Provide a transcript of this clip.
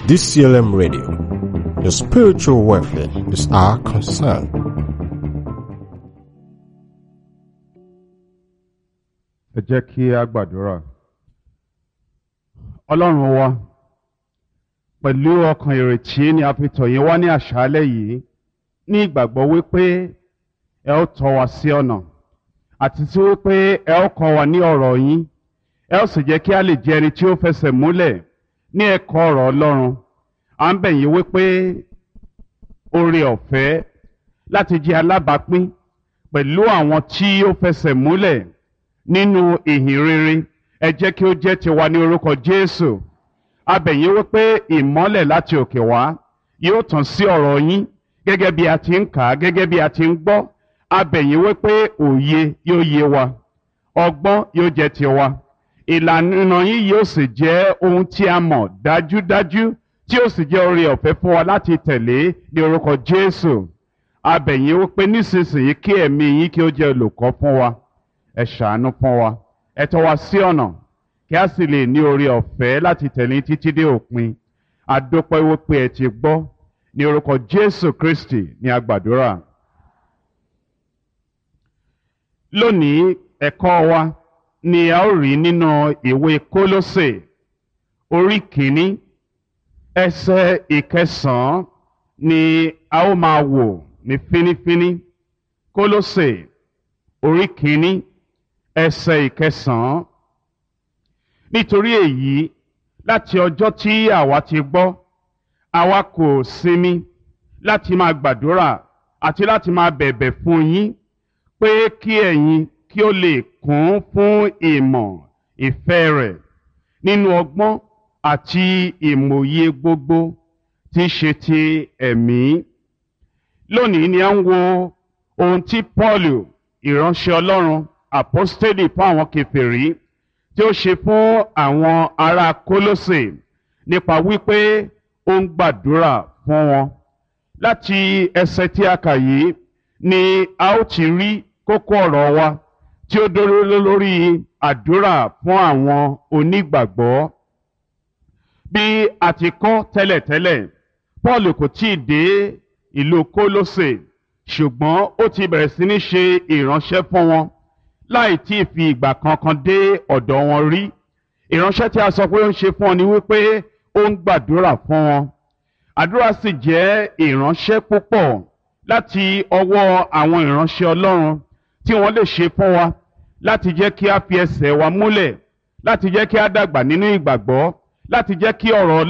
DCLM Radio. Your spiritual welfare is our concern. Ẹ jẹ́ kí a gbàdúrà. Ọlọ́run wa, pẹ̀lú ọkàn ìrètí ni a fi tọ̀ yín wá ní àṣálẹ́ yìí ní ìgbàgbọ́ wípé ẹ ó tọ́ wa sí ọ̀nà àti tí wípé ẹ ó kọ́ wa ní ọ̀rọ̀ yín ẹ ó sì jẹ́ kí a lè jẹ́ ẹni tí ó fẹsẹ̀ múlẹ̀ ní ẹ̀kọ́ ọ̀rọ̀ Ọlọ́run. À ń bẹ̀ yín wípé oore ọ̀fẹ́ láti jẹ́ alábàápín pẹ̀lú àwọn tí ó fẹsẹ̀ múlẹ̀ nínú ìhìn rere ẹ jẹ́ kí ó jẹ́ tiwa ní orúkọ Jésù. A bẹ̀ yín wípé ìmọ́lẹ̀ láti òkè wá yóò tàn sí ọ̀rọ̀ yín gẹ́gẹ́ bí a ti ń kà á gẹ́gẹ́ bí a ti ń gbọ́. A bẹ̀ yín wípé òye yóò yé wa, ọgbọ́n yóò jẹ́ tiwa, ìlànà yín yóò sì jẹ́ ohun tí a mọ̀ dájúdájú tí ó sì jẹ́ oore ọ̀fẹ́ fún wa láti tẹ̀lé ní orúkọ Jésù. A bẹ̀ yín wípé nísinsìnyí kí ẹ̀mí yín kí ó jẹ́ olùkọ́ fún wa, ẹ ṣàánú fún wa, ẹ tọ́ wa sí ọ̀nà kí a sì lè ní oore ọ̀fẹ́ láti tẹ̀lé títí dé òpin. A dúpẹ́ wípé ẹ ti gbọ́ ní orúkọ Jésù Kristi ní a gbàdúrà. Lónìí ẹ̀kọ́ wa ni a ó rí nínú ìwé Kólósè orí kìíní ẹsẹ̀ ìkẹsàn-án ni a ó máa wò ní fínífíní. Kólósè orí kìíní ẹsẹ̀ ìkẹsàn-án. Nítorí èyí, láti ọjọ́ tí àwa ti gbọ́, àwa kò sinmi láti máa gbàdúrà àti láti máa bẹ̀bẹ̀ fún yín pé kí ẹ̀yin kí ó lè kún fún ìmọ̀ ìfẹ́ rẹ̀ nínú ọgbọ́n àti ìmòye gbogbo tí í ṣe ti ẹ̀mí. Lónìí ni a ń wo ohun tí Pọ́ọ̀lù ìránṣẹ́ Ọlọ́run àpọ́stélì fún àwọn kèfèrí tí ó ṣe fún àwọn ará Kólósè nípa wípé ó ń gbàdúrà fún wọn. Láti ẹsẹ̀ tí a kà yìí ni a ó ti rí kókó ọ̀rọ̀ wa tí ó dúró lórí àdúrà fún àwọn onígbàgbọ́. Bí a ti kọ́ tẹ́lẹ̀tẹ́lẹ̀, Pọ́ọ̀lù kò tíì dé ìlú Kólósè, ṣùgbọ́n ó ti bẹ̀rẹ̀ sí ní ṣe ìránṣẹ́ fún wọn láì tí ì fi ìgbà kankan dé ọ̀dọ̀ wọn rí. Ìránṣẹ́ tí a sọ pé ó ń ṣe fún wọn ni wípé ó ń gbàdúrà fún wọn. Àdúrà sì jẹ́ ìránṣẹ́ púpọ̀ láti ọwọ́ àwọn ìránṣẹ́ Ọlọ́run tí wọ́n lè ṣe fún wa láti jẹ́ kí a fi ẹsẹ̀ wa múlẹ̀, láti jẹ́ kí a dàgbà nínú ìgbàgbọ́, láti jẹ́ kí ọ̀rọ̀